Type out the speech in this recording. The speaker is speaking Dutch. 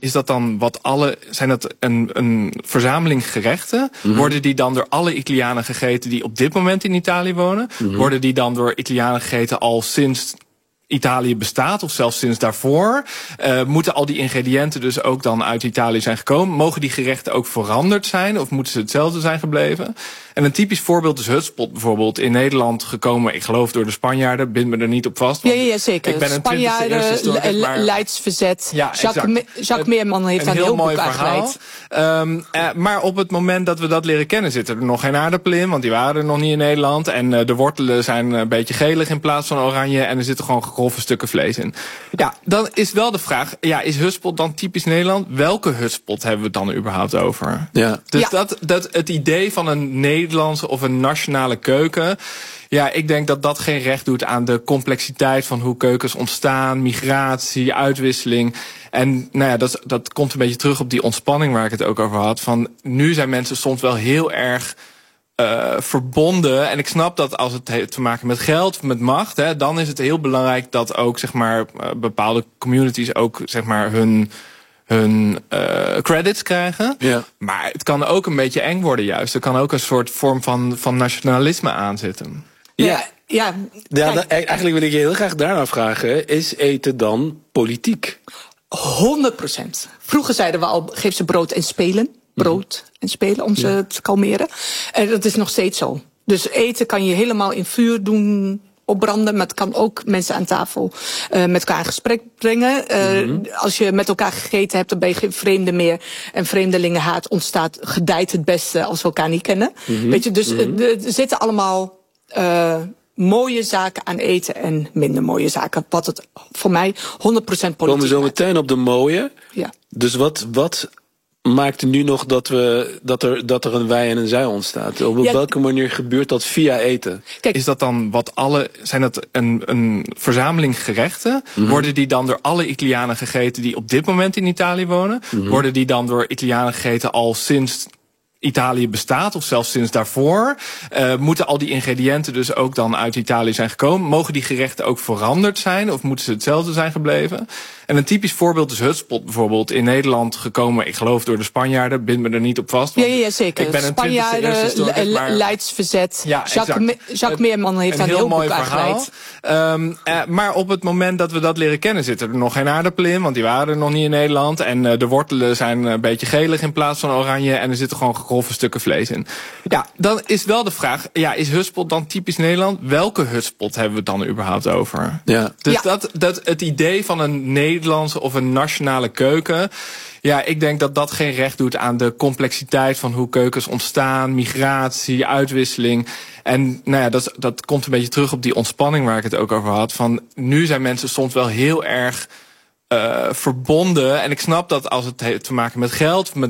is dat dan zijn dat een verzameling gerechten? Worden die dan door alle Italianen gegeten die op dit moment in Italië wonen? Worden die dan door Italianen gegeten al sinds Italië bestaat, of zelfs sinds daarvoor? Moeten al die ingrediënten dus ook dan uit Italië zijn gekomen? Mogen die gerechten ook veranderd zijn, of moeten ze hetzelfde zijn gebleven? En een typisch voorbeeld is Hutspot bijvoorbeeld. In Nederland gekomen, ik geloof door de Spanjaarden, bind me er niet op vast. Ja, zeker. Ik ben een Spanjaarden, Leidsverzet. Ja, Jacques Meerman heeft daar een heel mooi boek aan. Maar op het moment dat we dat leren kennen, zitten er nog geen aardappelen in, want die waren er nog niet in Nederland. En de wortelen zijn een beetje gelig in plaats van oranje. En er zitten gewoon grove stukken vlees in. Ja, dan is wel de vraag, is Hutspot dan typisch Nederland? Welke Hutspot hebben we het dan überhaupt over? Ja. Dus dat het idee van een Nederlandse of een nationale keuken, ja, ik denk dat dat geen recht doet aan de complexiteit van hoe keukens ontstaan, migratie, uitwisseling. En nou ja, dat komt een beetje terug op die ontspanning waar ik het ook over had. Van nu zijn mensen soms wel heel erg verbonden. En ik snap dat als het heeft te maken met geld, met macht, dan is het heel belangrijk dat ook zeg maar bepaalde communities ook zeg maar hun credits krijgen. Ja. Maar het kan ook een beetje eng worden juist. Er kan ook een soort vorm van nationalisme aanzitten. Eigenlijk wil ik je heel graag daarna vragen, is eten dan politiek? 100%. Vroeger zeiden we al, geef ze brood en spelen. Brood en spelen om ze te kalmeren. En dat is nog steeds zo. Dus eten kan je helemaal in vuur doen, opbranden, maar het kan ook mensen aan tafel met elkaar in gesprek brengen. Als je met elkaar gegeten hebt, dan ben je geen vreemde meer. En vreemdelingenhaat gedijt het beste als we elkaar niet kennen. Weet je, dus er zitten allemaal mooie zaken aan eten en minder mooie zaken. Wat het voor mij 100% politiek Komen we zo maakt. meteen op de mooie. Ja. Dus wat maakt nu nog dat er een wij en een zij ontstaat? Op welke manier gebeurt dat via eten? Kijk, is dat dan zijn dat een verzameling gerechten? Worden die dan door alle Italianen gegeten die op dit moment in Italië wonen? Worden die dan door Italianen gegeten al sinds Italië bestaat, of zelfs sinds daarvoor? Moeten al die ingrediënten dus ook dan uit Italië zijn gekomen? Mogen die gerechten ook veranderd zijn, of moeten ze hetzelfde zijn gebleven? En een typisch voorbeeld is Hutspot bijvoorbeeld. In Nederland gekomen, ik geloof door de Spanjaarden, bind me er niet op vast. Ja, zeker. Ik ben een Spanjaarden, Leidsverzet. Ja, Jacques Meerman heeft daar een heel boek aan gewijd. Maar op het moment dat we dat leren kennen, zitten er nog geen aardappelen in, want die waren er nog niet in Nederland. En de wortelen zijn een beetje gelig in plaats van oranje. En er zitten gewoon grove stukken vlees in. Ja, dan is wel de vraag, is Hutspot dan typisch Nederland? Welke Hutspot hebben we het dan überhaupt over? Ja. Dus dat het idee van een Nederlandse of een nationale keuken, ja, ik denk dat dat geen recht doet aan de complexiteit van hoe keukens ontstaan, migratie, uitwisseling. En nou ja, dat komt een beetje terug op die ontspanning waar ik het ook over had. Van nu zijn mensen soms wel heel erg verbonden. En ik snap dat als het heeft te maken met geld, met